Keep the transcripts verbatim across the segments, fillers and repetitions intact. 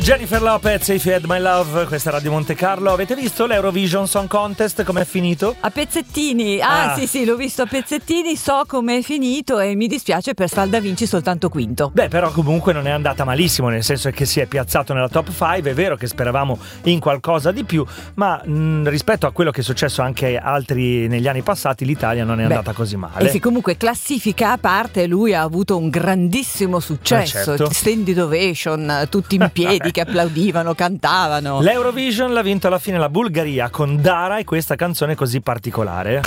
Jennifer Lopez, If You Had My Love, questa è Radio Monte Carlo. Avete visto l'Eurovision Song Contest com'è finito? A pezzettini, ah, ah sì sì, l'ho visto a pezzettini, so com'è finito e mi dispiace per Sal Da Vinci soltanto quinto. Beh, però comunque non è andata malissimo, nel senso che si è piazzato nella top cinque, è vero che speravamo in qualcosa di più, ma mh, rispetto a quello che è successo anche altri negli anni passati, l'Italia non è Beh, andata così male. E sì, comunque classifica a parte, lui ha avuto un grandissimo successo, eh certo. Standing ovation, tutti in piedi che applaudivano, cantavano. L'Eurovision l'ha vinto alla fine la Bulgaria con Dara e questa canzone così particolare.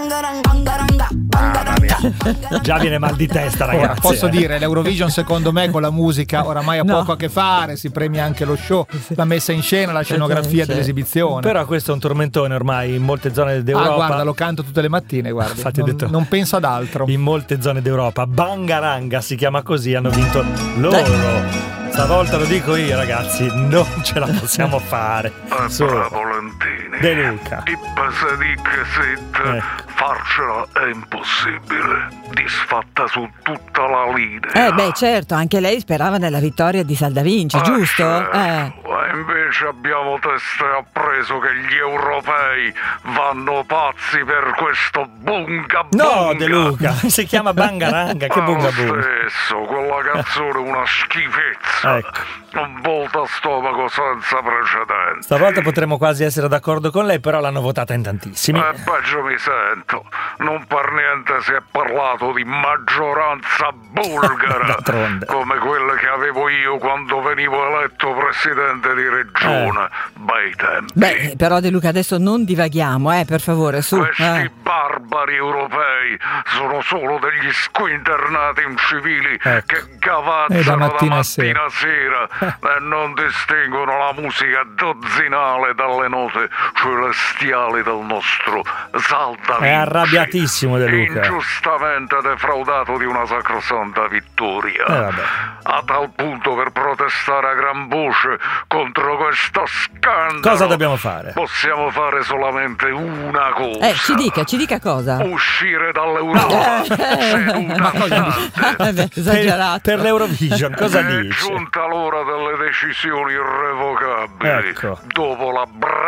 Mamma mia. Già viene mal di testa, ragazzi. Ora, posso eh. dire, l'Eurovision secondo me con la musica oramai ha no. poco a che fare, si premia anche lo show, la messa in scena, la scenografia dell'esibizione. Però questo è un tormentone ormai in molte zone d'Europa. Ah, guarda, lo canto tutte le mattine, guarda. Infatti non, detto, non penso ad altro. In molte zone d'Europa, Bangaranga si chiama così, hanno vinto loro. Stavolta lo dico io, ragazzi, non ce la possiamo fare. Eh, Su. bravo Lentini. De Luca. I pesadic sit, Eh. farcela è impossibile. Disfatta su tutta la linea. Eh beh certo, anche lei sperava nella vittoria di Sal Da Vinci, Eh, giusto? certo. Eh. E invece abbiamo teste appreso che gli europei vanno pazzi per questo bunga bunga. No, De Luca, si chiama Bangaranga, che bunga Lo bunga. stesso, quella canzone è una schifezza. Ecco. Un volta a stomaco senza precedenti. Stavolta potremmo quasi essere d'accordo con lei, però l'hanno votata in tantissimi. Eh, peggio mi sento. Non per niente si è parlato di maggioranza bulgara D'altronde. come quelle che avevo io quando venivo eletto presidente di regione. Eh. Bei tempi. Beh, però De Luca adesso non divaghiamo, eh, per favore, su. Questi eh. barbari europei sono solo degli squinternati incivili Ecco. che gavazzano Eh, da da mattina mattina, a a sera e non distinguono la musica dozzinale dalle note celestiali del nostro Sal Da Vinci. È arrabbiatissimo De Luca. Ingiustamente defraudato di una sacrosanta vittoria. Eh, vabbè. A tal punto, per protestare a gran voce contro questo scandalo, Cosa dobbiamo fare? possiamo fare solamente una cosa. Eh, ci dica, ci dica cosa. Uscire dall'Europa sedutamente. Eh, beh, esagerato. Per, per l'Eurovision, cosa È dice? giunta l'ora delle decisioni irrevocabili. Ecco. Dopo la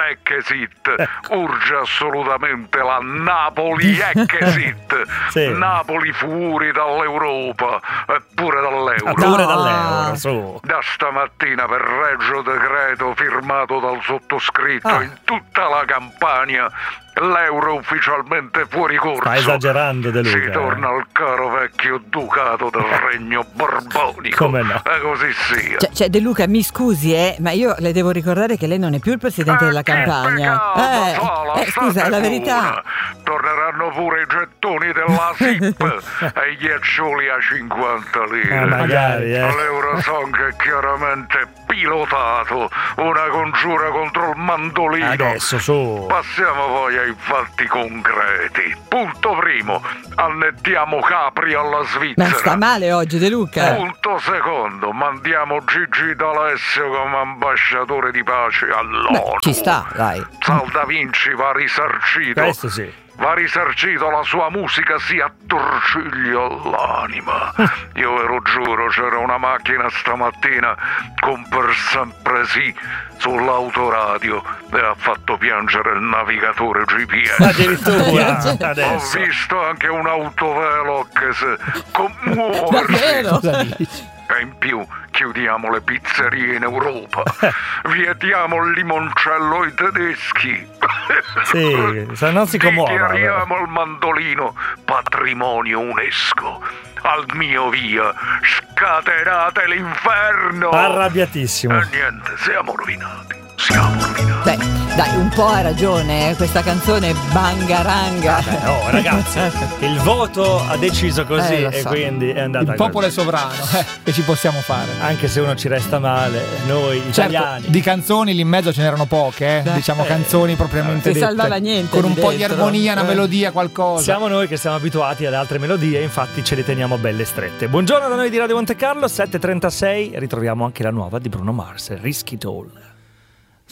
Brexit urge assolutamente la Napoli-Exit. Sì. Napoli fuori dall'Europa e pure dall'euro. Ah, pure No. dall'euro, su. Da stamattina, per regio decreto firmato dal sottoscritto Ah. in tutta la Campania, l'euro è ufficialmente fuori corso. Sta esagerando De Luca. Si torna al caro vecchio ducato del regno borbonico. Come no? E così sia. Cioè, cioè, De Luca, mi scusi, eh, ma io le devo ricordare che lei non è più il presidente Eh, della che Campania. peccato, Eh, Sala, eh, scusa, state è la pure. verità. Torneranno pure i gettoni della S I P e i ghiaccioli a cinquanta lire. Ah, magari, eh. L'Eurosong è chiaramente pilotato, una congiura contro il mandolino. Adesso, su. Passiamo poi ai fatti concreti. Punto primo, annettiamo Capri alla Ma Svizzera. sta male oggi, De Luca. Punto secondo, mandiamo Gigi D'Alessio come ambasciatore di pace all'ONU. Beh, ci sta, dai. Sal Da Vinci va risarcito. Questo sì. Va risarcito, la sua musica si attorciglia all'anima. Io ve lo giuro, c'era una macchina stamattina con Per Sempre Sì sull'autoradio e ha fatto piangere il navigatore G P S. Addirittura. Cioè, Ho Adesso. visto anche un autovelo che si commuove. Davvero? E in più chiudiamo le pizzerie in Europa. Vietiamo il limoncello ai tedeschi. Sì, se non si commuovono. Dichiariamo il mandolino patrimonio UNESCO. Al mio via, scatenate l'inferno. Arrabbiatissimo. E niente, siamo rovinati. Siamo rovinati. Beh, dai, un po' ha ragione, eh, questa canzone Bangaranga. Beh, oh, ragazzi, il voto ha deciso così Eh, lo e so. quindi è andata Il popolo è così. sovrano, eh, che ci possiamo fare? Anche se uno ci resta male, noi Certo, italiani. di canzoni lì in mezzo ce n'erano poche, eh? diciamo canzoni propriamente Si dette. salvava niente con un lì po' di dentro. armonia, una Eh. melodia, qualcosa. Siamo noi che siamo abituati ad altre melodie, infatti ce le teniamo belle strette. Buongiorno da noi di Radio Monte Carlo, sette e trentasei, ritroviamo anche la nuova di Bruno Mars, Risk It All.